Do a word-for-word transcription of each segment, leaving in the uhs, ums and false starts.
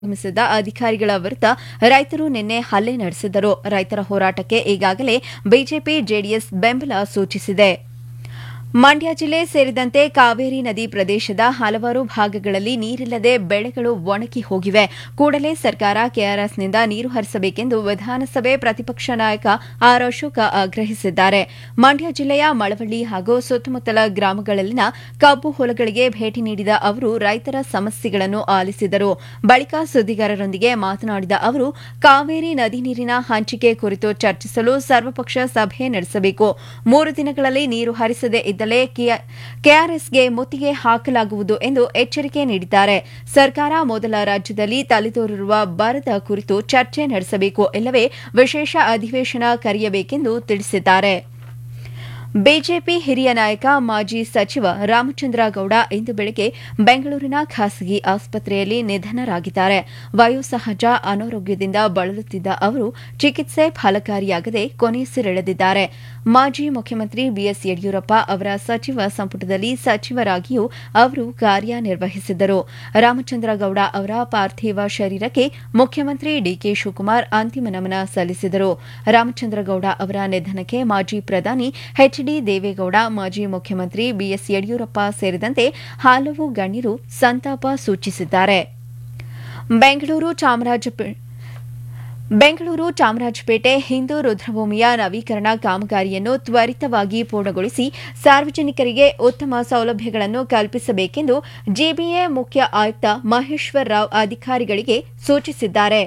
ಆಗಮಿಸಿದ ಅಧಿಕಾರಿಗಳ ವಿರುದ್ಧ ರೈತರು ನಿನ್ನೆ ಹಲ್ಲೆ ನಡೆಸಿದರು. ರೈತರ ಹೋರಾಟಕ್ಕೆ ಈಗಾಗಲೇ ಬಿಜೆಪಿ ಜೆಡಿಎಸ್ ಬೆಂಬಲ ಸೂಚಿಸಿದೆ. ಮಂಡ್ಯ ಜಿಲ್ಲೆ ಸೇರಿದಂತೆ ಕಾವೇರಿ ನದಿ ಪ್ರದೇಶದ ಹಲವಾರು ಭಾಗಗಳಲ್ಲಿ ನೀರಿಲ್ಲದೆ ಬೆಳೆಗಳು ಒಣಗಿ ಹೋಗಿವೆ. ಕೂಡಲೇ ಸರ್ಕಾರ ಕೆಆರ್ಎಸ್ನಿಂದ ನೀರು ಹರಿಸಬೇಕೆಂದು ವಿಧಾನಸಭೆ ಪ್ರತಿಪಕ್ಷ ನಾಯಕ ಆರ್ ಅಶೋಕ ಆಗ್ರಹಿಸಿದ್ದಾರೆ. ಮಂಡ್ಯ ಜಿಲ್ಲೆಯ ಮಳವಳ್ಳಿ ಹಾಗೂ ಸುತ್ತಮುತ್ತಲ ಗ್ರಾಮಗಳಲ್ಲಿನ ಕಬ್ಬು ಹೊಲಗಳಿಗೆ ಭೇಟಿ ನೀಡಿದ ಅವರು ರೈತರ ಸಮಸ್ಯೆಗಳನ್ನು ಆಲಿಸಿದರು. ಬಳಿಕ ಸುದ್ದಿಗಾರರೊಂದಿಗೆ ಮಾತನಾಡಿದ ಅವರು, ಕಾವೇರಿ ನದಿ ನೀರಿನ ಹಂಚಿಕೆ ಕುರಿತು ಚರ್ಚಿಸಲು ಸರ್ವಪಕ್ಷ ಸಭೆ ನಡೆಸಬೇಕು. ಮೂರು ದಿನಗಳಲ್ಲಿ ನೀರು ಹರಿಸದೇ ಇದ್ದಲ್ಲಿ ಕೆಆರ್ಎಸ್ಗೆ ಮುತ್ತಿಗೆ ಹಾಕಲಾಗುವುದು ಎಂದು ಎಚ್ಚರಿಕೆ ನೀಡಿದ್ದಾರೆ. ಸರ್ಕಾರ ಮೊದಲ ರಾಜ್ಯದಲ್ಲಿ ತಲೆದೋರಿರುವ ಬರದ ಕುರಿತು ಚರ್ಚೆ ನಡೆಸಬೇಕು, ಇಲ್ಲವೇ ವಿಶೇಷ ಅಧಿವೇಶನ ಕರೆಯಬೇಕೆಂದು ತಿಳಿಸಿದ್ದಾರೆ. ಬಿಜೆಪಿ ಹಿರಿಯ ನಾಯಕ ಮಾಜಿ ಸಚಿವ ರಾಮಚಂದ್ರ ಗೌಡ ಇಂದು ಬೆಳಗ್ಗೆ ಬೆಂಗಳೂರಿನ ಖಾಸಗಿ ಆಸ್ಪತ್ರೆಯಲ್ಲಿ ನಿಧನರಾಗಿದ್ದಾರೆ. ವಯೋಸಹಜ ಅನಾರೋಗ್ಯದಿಂದ ಬಳಲುತ್ತಿದ್ದ ಅವರು ಚಿಕಿತ್ಸೆ ಫಲಕಾರಿಯಾಗದೆ ಕೊನೆಯುಸಿರೆಳೆದಿದ್ದಾರೆ. ಮಾಜಿ ಮುಖ್ಯಮಂತ್ರಿ ಬಿಎಸ್ ಯಡಿಯೂರಪ್ಪ ಅವರ ಸಚಿವ ಸಂಪುಟದಲ್ಲಿ ಸಚಿವರಾಗಿಯೂ ಅವರು ಕಾರ್ಯನಿರ್ವಹಿಸಿದ್ದರು. ರಾಮಚಂದ್ರ ಗೌಡ ಅವರ ಪಾರ್ಥಿವ ಶರೀರಕ್ಕೆ ಮುಖ್ಯಮಂತ್ರಿ ಡಿಕೆ ಶಿವಕುಮಾರ್ ಅಂತಿಮ ನಮನ ಸಲ್ಲಿಸಿದರು. ರಾಮಚಂದ್ರ ಗೌಡ ಅವರ ನಿಧನಕ್ಕೆ ಮಾಜಿ ಪ್ರಧಾನಿ ಎಚ್ ಡಿ ದೇವೇಗೌಡ, ಮಾಜಿ ಮುಖ್ಯಮಂತ್ರಿ ಬಿಎಸ್ ಯಡಿಯೂರಪ್ಪ ಸೇರಿದಂತೆ ಹಲವು ಗಣ್ಯರು ಸಂತಾಪ ಸೂಚಿಸಿದ್ದಾರೆ. ಬೆಂಗಳೂರು ಚಾಮರಾಜಪೇಟೆ ಬೆಂಗಳೂರು ಚಾಮರಾಜಪೇಟೆ ಹಿಂದೂ ರುದ್ರಭೂಮಿಯ ನವೀಕರಣ ಕಾಮಗಾರಿಯನ್ನು ತ್ವರಿತವಾಗಿ ಪೂರ್ಣಗೊಳಿಸಿ ಸಾರ್ವಜನಿಕರಿಗೆ ಉತ್ತಮ ಸೌಲಭ್ಯಗಳನ್ನು ಕಲ್ಪಿಸಬೇಕೆಂದು ಜಿಬಿಎ ಮುಖ್ಯ ಆಯುಕ್ತ ಮಹೇಶ್ವರ್ ರಾವ್ ಅಧಿಕಾರಿಗಳಿಗೆ ಸೂಚಿಸಿದ್ದಾರೆ.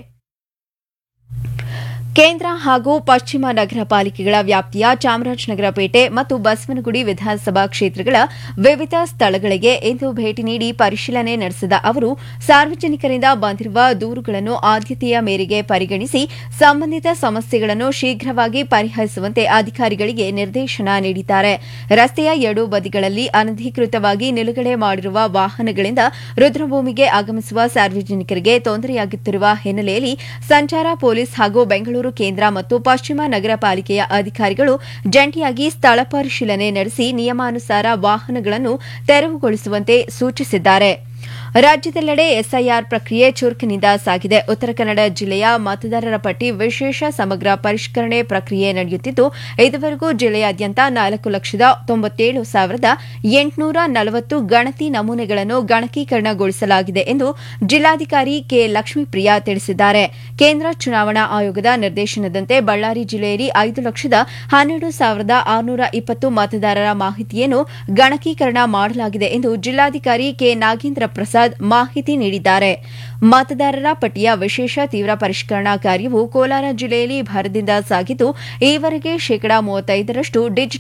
ಕೇಂದ್ರ ಹಾಗೂ ಪಶ್ಚಿಮ ನಗರ ಪಾಲಿಕೆಗಳ ವ್ಯಾಪ್ತಿಯ ಚಾಮರಾಜನಗರ ಪೇಟೆ ಮತ್ತು ಬಸವನಗುಡಿ ವಿಧಾನಸಭಾ ಕ್ಷೇತ್ರಗಳ ವಿವಿಧ ಸ್ಥಳಗಳಿಗೆ ಇಂದು ಭೇಟಿ ನೀಡಿ ಪರಿಶೀಲನೆ ನಡೆಸಿದ ಅವರು ಸಾರ್ವಜನಿಕರಿಂದ ಬಂದಿರುವ ದೂರುಗಳನ್ನು ಆದ್ಯತೆಯ ಮೇರೆಗೆ ಪರಿಗಣಿಸಿ ಸಂಬಂಧಿತ ಸಮಸ್ಯೆಗಳನ್ನು ಶೀಘ್ರವಾಗಿ ಪರಿಹರಿಸುವಂತೆ ಅಧಿಕಾರಿಗಳಿಗೆ ನಿರ್ದೇಶನ ನೀಡಿದ್ದಾರೆ. ರಸ್ತೆಯ ಎರಡೂ ಬದಿಗಳಲ್ಲಿ ಅನಧಿಕೃತವಾಗಿ ನಿಲುಗಡೆ ಮಾಡಿರುವ ವಾಹನಗಳಿಂದ ರುದ್ರಭೂಮಿಗೆ ಆಗಮಿಸುವ ಸಾರ್ವಜನಿಕರಿಗೆ ತೊಂದರೆಯಾಗುತ್ತಿರುವ ಹಿನ್ನೆಲೆಯಲ್ಲಿ ಸಂಚಾರ ಪೊಲೀಸ್ ಹಾಗೂ ಬೆಂಗಳೂರು ಕೇಂದ್ರ ಮತ್ತು ಪಶ್ಚಿಮ ನಗರ ಪಾಲಿಕೆಯ ಅಧಿಕಾರಿಗಳು ಜಂಟಿಯಾಗಿ ಸ್ಥಳ ಪರಿಶೀಲನೆ ನಡೆಸಿ ನಿಯಮಾನುಸಾರ ವಾಹನಗಳನ್ನು ತೆರವುಗೊಳಿಸುವಂತೆ ಸೂಚಿಸಿದ್ದಾರೆ. ರಾಜ್ಯದೆಲ್ಲೆಡೆ ಎಸ್ಐಆರ್ ಪ್ರಕ್ರಿಯೆ ಚುರುಕಿನಿಂದ ಸಾಗಿದೆ. ಉತ್ತರ ಕನ್ನಡ ಜಿಲ್ಲೆಯ ಮತದಾರರ ಪಟ್ಟಿ ವಿಶೇಷ ಸಮಗ್ರ ಪರಿಷ್ಕರಣೆ ಪ್ರಕ್ರಿಯೆ ನಡೆಯುತ್ತಿದ್ದು, ಇದುವರೆಗೂ ಜಿಲ್ಲೆಯಾದ್ಯಂತ ನಾಲ್ಕು ಲಕ್ಷದ ತೊಂಬತ್ತೇಳು ಸಾವಿರದ ಎಂಟುನೂರ ನಲವತ್ತು ಗಣತಿ ನಮೂನೆಗಳನ್ನು ಗಣಕೀಕರಣಗೊಳಿಸಲಾಗಿದೆ ಎಂದು ಜಿಲ್ಲಾಧಿಕಾರಿ ಕೆ ಲಕ್ಷ್ಮೀಪ್ರಿಯಾ ತಿಳಿಸಿದ್ದಾರೆ. ಕೇಂದ್ರ ಚುನಾವಣಾ ಆಯೋಗದ ನಿರ್ದೇಶನದಂತೆ ಬಳ್ಳಾರಿ ಜಿಲ್ಲೆಯಲ್ಲಿ ಐದು ಲಕ್ಷದ ಹನ್ನೆರಡು ಸಾವಿರದ ಆರುನೂರ ಇಪ್ಪತ್ತು ಮತದಾರರ ಮಾಹಿತಿಯನ್ನು ಗಣಕೀಕರಣ ಮಾಡಲಾಗಿದೆ ಎಂದು ಜಿಲ್ಲಾಧಿಕಾರಿ ಕೆ ನಾಗೇಂದ್ರ ಪ್ರಸಾದ್ ಮಾಹಿತಿ ನೀಡಿದ್ದಾರೆ. ಮತದಾರರ ಪಟ್ಟಿಯ ವಿಶೇಷ ತೀವ್ರ ಪರಿಷ್ಕರಣಾ ಕಾರ್ಯವು ಕೋಲಾರ ಜಿಲ್ಲೆಯಲ್ಲಿ ಭರದಿಂದ ಸಾಗಿದ್ದು, ಈವರೆಗೆ ಶೇಕಡಾ ಮೂವತ್ತೈದರಷ್ಟು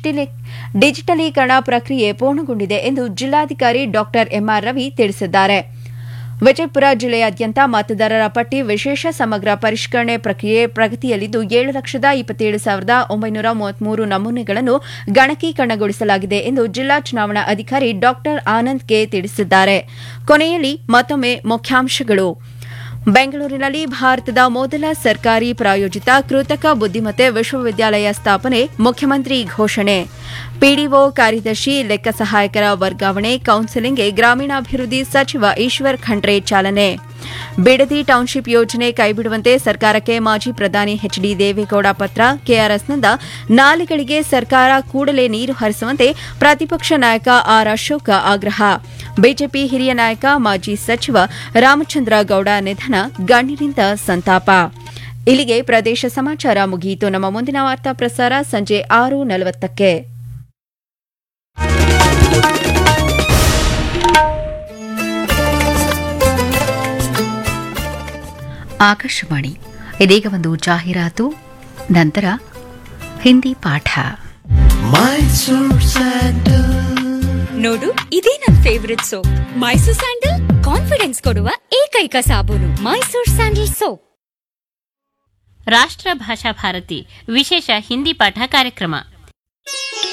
ಡಿಜಿಟಲೀಕರಣ ಪ್ರಕ್ರಿಯೆ ಪೂರ್ಣಗೊಂಡಿದೆ ಎಂದು ಜಿಲ್ಲಾಧಿಕಾರಿ ಡಾ ಎಂಆರ್ ರವಿ ತಿಳಿಸಿದ್ದಾರೆ. ವಿಜಯಪುರ ಜಿಲ್ಲೆಯಾದ್ಯಂತ ಮತದಾರರ ಪಟ್ಟಿ ವಿಶೇಷ ಸಮಗ್ರ ಪರಿಷ್ಕರಣೆ ಪ್ರಕ್ರಿಯೆ ಪ್ರಗತಿಯಲ್ಲಿದ್ದು, ಏಳು ಲಕ್ಷದ ಇಪ್ಪತ್ತೇಳು ಸಾವಿರದ ಒಂಬೈನೂರ ಮೂವತ್ಮೂರು ನಮೂನೆಗಳನ್ನು ಗಣಕೀಕರಣಗೊಳಿಸಲಾಗಿದೆ ಎಂದು ಜಿಲ್ಲಾ ಚುನಾವಣಾ ಅಧಿಕಾರಿ ಡಾ ಆನಂದ್ ಕೆ ತಿಳಿಸಿದ್ದಾರೆ. ಕೊನೆಯಲ್ಲಿ ಮತ್ತೊಮ್ಮೆ ಮುಖ್ಯಾಂಶಗಳು. ಬೆಂಗಳೂರಿನಲ್ಲಿ ಭಾರತದ ಮೊದಲ ಸರ್ಕಾರಿ ಪ್ರಾಯೋಜಿತ ಕೃತಕ ಬುದ್ದಿಮತ್ತೆ ವಿಶ್ವವಿದ್ಯಾಲಯ ಸ್ಥಾಪನೆ, ಮುಖ್ಯಮಂತ್ರಿ ಘೋಷಣೆ. ಪಿಡಿಒ ಕಾರ್ಯದರ್ಶಿ ಲೆಕ್ಕ ಸಹಾಯಕರ ವರ್ಗಾವಣೆ ಕೌನ್ಸೆಲಿಂಗ್ಗೆ ಗ್ರಾಮೀಣಾಭಿವೃದ್ಧಿ ಸಚಿವ ಈಶ್ವರ್ ಖಂಡ್ರೆ ಚಾಲನೆ. ಬಿಡದಿ ಟೌನ್ಶಿಪ್ ಯೋಜನೆ ಕೈಬಿಡುವಂತೆ ಸರ್ಕಾರಕ್ಕೆ ಮಾಜಿ ಪ್ರಧಾನಿ ಎಚ್ ಡಿ ದೇವೇಗೌಡ ಪತ್ರ. ಕೆಆರ್ಎಸ್ನಿಂದ ನಾಲೆಗಳಿಗೆ ಸರ್ಕಾರ ಕೂಡಲೇ ನೀರು ಹರಿಸುವಂತೆ ಪ್ರತಿಪಕ್ಷ ನಾಯಕ ಆರ್ ಅಶೋಕ ಆಗ್ರಹ. ಬಿಜೆಪಿ ಹಿರಿಯ ನಾಯಕ ಮಾಜಿ ಸಚಿವ ರಾಮಚಂದ್ರ ಗೌಡ ನಿಧನ, ಗಣ್ಯರಿಂದ ಸಂತಾಪ. ಇಲ್ಲಿಗೆ ಪ್ರದೇಶ ಸಮಾಚಾರ ಮುಗಿಯಿತು. ನಮ್ಮ ಮುಂದಿನ ವಾರ್ತಾ ಪ್ರಸಾರ ಸಂಜೆ ಆರು ನಲವತ್ತಕ್ಕೆ. ಆಕಾಶವಾಣಿ. ಇದೀಗ ಒಂದು ಜಾಹೀರಾತು, ನಂತರ ಹಿಂದಿ ಪಾಠ. ನೋಡು, ಇದೇ ನನ್ favourite soap. Mysore sandal confidence ಕೊಡುವ ಏಕೈಕ ಸಾಬೂನು. Mysore sandal soap. ರಾಷ್ಟ್ರ ಭಾಷಾ ಭಾರತಿ ವಿಶೇಷ ಹಿಂದಿ ಪಾಠ ಕಾರ್ಯಕ್ರಮ.